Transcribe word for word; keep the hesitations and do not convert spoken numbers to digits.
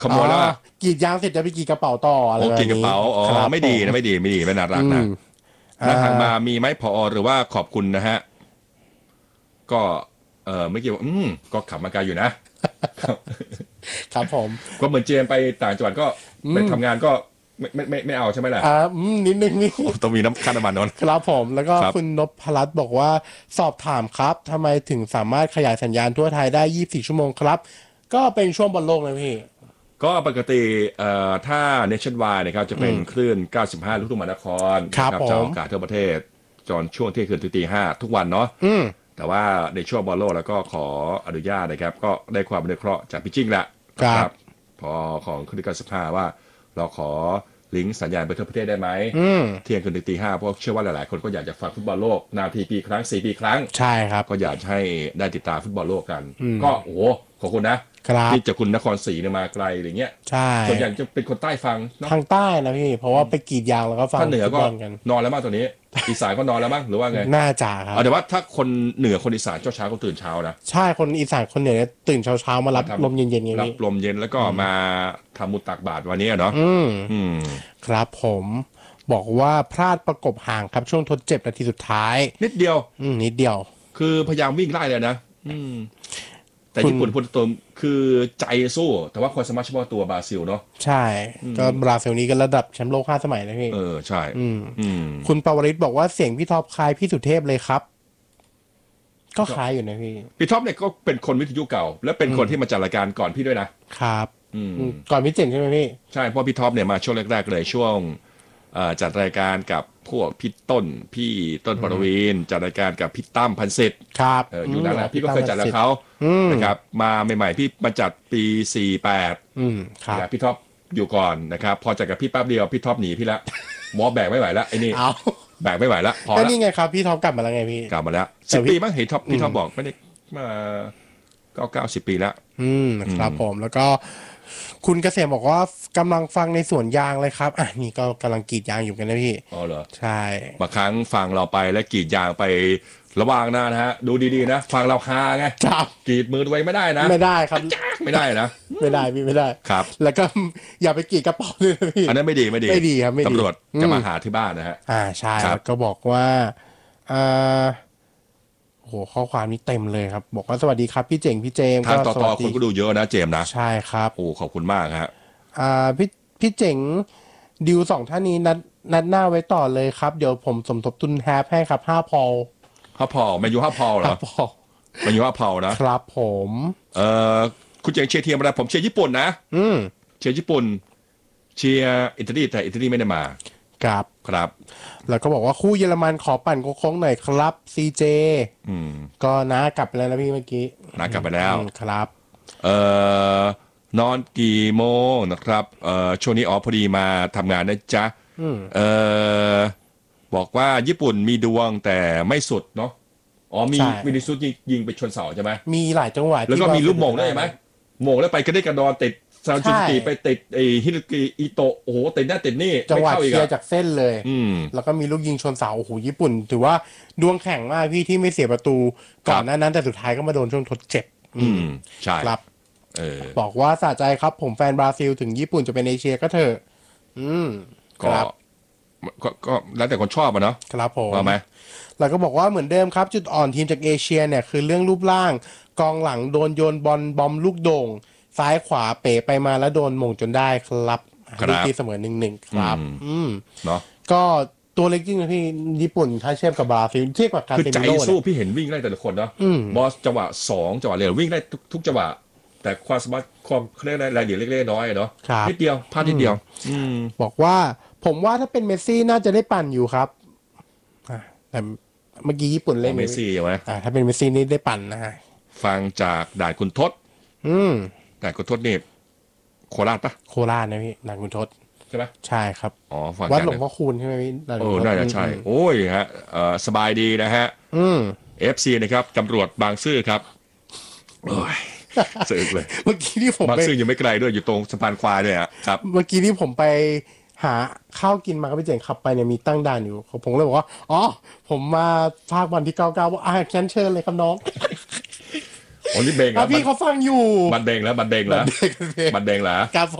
ขโมยแล้วกรีดยางเสร็จจะไปกรีดกระเป๋าต่ออะไรแบบนี้กรีดกระเป๋าอ๋อไม่ดีนะไม่ดีไม่ดีไม่น่ารักนะแล้วทางมามีไหมพอหรือว่าขอบคุณนะฮะก็เออไม่เกี่ยวอืมก็ขับมาไกลอยู่นะครับผมก็เหมือนเจมไปต่างจังหวัดก็ไปทำงานก็ไม่ไม่ไม่ไม่เอาใช่ไหมล่ะอ่านิดนึงนี่ต้องมีน้ำค่าน้ำมันนนครับผมแล้วก็คุณนพรัตน์บอกว่าสอบถามครับทำไมถึงสามารถขยายสัญญาณทั่วไทยได้ยี่สิบสี่ชั่วโมงครับก็เป็นช่วงบอลโลกนะพี่ก็ปกติเอ่อถ้า Nationwide นะครับจะเป็นคลื่นเก้าสิบห้าลูกทุ่งมหานครครับจะออกอากาศทั่วประเทศจนช่วงเที่ยงคืนถึงตีห้าทุกวันเนาะแต่ว่าในช่วงบอลโลกแล้วก็ขออนุญาตนะครับก็ได้ความอนุเคราะห์จากพี่จิ้งแหละครับพอของคลื่นเก้าสิบห้าว่าเราขอลิงก์สัญญาณไปทั่วประเทศได้ไหมเที่ยงคืนถึงตีห้าเพราะเชื่อว่าหลายๆคนก็อยากจะฟังฟุตบอลโลกนาทีปีครั้งสี่ปีครั้งใช่ครับก็อยากให้ได้ติดตามฟุตบอลโลกกันก็โอ้โหขอบคุณนะที่จะคุณนครศรีเนี่ยมาไกลอะไรเงี้ยใช่ส่วนใหญ่จะเป็นคนใต้ฟังทางใต้นะพี่เพราะว่าไปกรีดยางแล้วก็ฟังถ้าเหนือก็นอนแล้วมั้งตอนนี้อีสานก็นอนแล้วมั้งหรือว่าไงน่าจะครับแต่ว่าถ้าคนเหนือคนอีสานเช้าเช้าก็ตื่นเช้านะใช่คนอีสานคนเหนือตื่นเช้าเช้ามารับลมเย็นๆอย่างนี้รับลมเย็นแล้วก็มาทำมุตตักบาตรวันนี้เนาะอืมครับผมบอกว่าพลาดประกบห่างครับช่วงทดเจ็บนาทีสุดท้ายนิดเดียวอืมนิดเดียวคือพยายามวิ่งไล่เลยนะอืมแต่ญี่ปุ่นพูดตรงคือใจสู้แต่ว่าความสามารถเฉพาะตัวบราซิลเนาะใช่ก็บราซิลนี้ก็ระดับแชมป์โลกห้าสมัยนะพี่เออใช่อืมอืมคุณปวริศบอกว่าเสียงพี่ท็อปคล้ายพี่สุเทพเลยครับก็คล้ายอยู่นะพี่พี่ท็อปเนี่ยก็เป็นคนวิทยุเก่าและเป็นคนที่มาจัดรายการก่อนพี่ด้วยนะครับอืมก่อนพี่เจ๋งใช่ไหมพี่ใช่เพราะพี่ท็อปเนี่ยมาช่วงแรกๆเลยช่วงจัดรายการกับพวกพี่ต้นพี่ต้นปรวีณจัดรายการกับพี่ตั้มพันศิษย์ครับอยู่นั่นแหละพี่ก็เคยจัดแล้วเขานะครับมาใหม่ๆพี่มาจัดปีสี่แปดครับพี่ท็อปอยู่ก่อนนะครับพอจัดกับพี่แป๊บเดียวพี่ท็อปหนีพี่ละหมอแบกไม่ไหวแล้วไอ้นี่แบกไม่ไหวแล้วพอแล้วนี่ไงครับพี่ท็อปกลับมาแล้วไงพี่กลับมาแล้วสิบปีมั้งเห็นท็อปพี่ท็อปบอกไม่ได้มาเก้าเก้าสิบปีแล้วอืมครับผมแล้วก็คุณเกษมบอกว่ากำลังฟังในสวนยางเลยครับอ่ะนี่ก็กำลังกรีดยางอยู่กันนะพี่อ๋อเหรอใช่บางครั้งฟังเราไปแล้วกรีดยางไประวังนะนะฮะดูดีๆนะฟังเราคาไงกรีดมือไว้ไม่ได้นะไม่ได้ครับไม่ได้นะไม่ได้พี่ไม่ได้ครับแล้วก็อย่าไปกรีดกระเป๋าเลยพี่อันนั้นไม่ดีไม่ดีไม่ดีครับไม่ดีตำรวจจะมาหาที่บ้านนะฮะอ่าใช่ก็บอกว่าอ่าโอ้โหข้อความนี้เต็มเลยครับบอกว่าสวัสดีครับพี่เจ๋งพี่เจมทางต่อต่อคนก็ดูเยอะนะเจมนะใช่ครับโอ้ขอบคุณมากฮะอ่าพี่พี่เจ๋งดิวสองท่านนี้นัดนัดหน้าไว้ต่อเลยครับเดี๋ยวผมสมทบทุนแฮปให้ครับห้าพอลห้าพอลแมนยูห้าพอลเหรอแมนยูห้าพอลนะครับผมเอ่อคุณเจ๋งเชียร์ทีมอะไรผมเชียร์ญี่ปุ่นนะอืมเชียร์ญี่ปุ่นเชียร์อิตาลีแต่อิตาลีไม่ได้มาครับครับแล้วก็บอกว่าคู่เยอรมันขอปั่นโค้งหน่อยครับซีเจอืมก็น้ากลับไปแล้วนะพี่เมื่อกี้น้ากลับไปแล้วครับเอ่อนอนกี่โมงนะครับเอ่อช่วงนี้อ๋อพอดีมาทำงานนะจ๊ะเอ่อบอกว่าญี่ปุ่นมีดวงแต่ไม่สุดเนาะอ๋อมีวินิสุดยิงไปชนเสาใช่ไหมมีหลายจังหวะแล้วก็มีลูกโมงได้ไหมโมงแล้วไปกระเด้กระดอนติดซาจูกิไปติดไอฮิรุกิอิโตะโอ้โหติดหน้าติดนี่จังหวะเคลียร์จากเส้นเลยแล้วก็มีลูกยิงชนเสาโอ้โหญี่ปุ่นถือว่าดวงแข็งมากพี่ที่ไม่เสียประตูก่อนหน้านั้นแต่สุดท้ายก็มาโดนช่วงทดเจ็บอืมใช่ครับบอกว่าสะใจครับผมแฟนบราซิลถึงญี่ปุ่นจะเป็นเอเชียก็เถอะอืมก็ก็แล้วแต่คนชอบอ่ะเนาะครับผมว่าไหมแล้วก็บอกว่าเหมือนเดิมครับจุดอ่อนทีมจากเอเชียเนี่ยคือเรื่องรูปร่างกองหลังโดนโยนบอลบอมลูกโด่งซ้ายขวาเป๋ไปมาแล้วโดนมงจนได้ครับลูกที่เสมอหนึ่งหนึ่งครับอืมเนาะก็ตัวเล็กจริงนะพี่ญี่ปุ่นถ้าเทียบกับบราซิลเทียบกับการเตมิโลคือใจสู้พี่เห็นวิ่งได้แต่ละคนเนาะบอสจังหวะสองจังหวะเร็ววิ่งได้ทุกจังหวะแต่ความสามารถความเรียกอะไรรายละเอียดเล็กๆน้อยๆเนาะนิดเดียวพลาดนิดเดียวบอกว่าผมว่าถ้าเป็นเมสซี่น่าจะได้ปั่นอยู่ครับแต่เมื่อกี้ญี่ปุ่นเล่นเมสซี่ใช่ไหมถ้าเป็นเมสซี่นี่ได้ปั่นนะฮะฟังจากด่านคุณทศอืมด่านคุณทศนี่โคราชปะโคราชนะพี่ด่านคุณทศใช่ไหมใช่ครับอ๋อฟังวัดหลวงพ่อคูณใช่ไหมพี่เออน่าจะใช่โอ้ยฮะสบายดีนะฮะอืมเอฟ ซี นะครับตำรวจบางซื่อครับโอ้ยสึกเลยเมื่อกี้ที่ผมบางซื่อยังไม่ไกลด้วยอยู่ตรงสะพานควายด้วยอ่ะครับเมื่อกี้ที่ผมไปหาข้าวกินมาก็ไปเจ๋งขับไปเนี่ยมีตั้งด่านอยู่ผมเลยบอกว่าอ๋อผมมาภาควันที่เก้าเก้าว่าอ่ะแคนเชิญเลยครับน้องโอ้นี่เบงอ่ะแล้วพี่เขาฟังอยู่บันเบงแล้วบันเบงแล้วบันเบงบันเบงแล้วครับ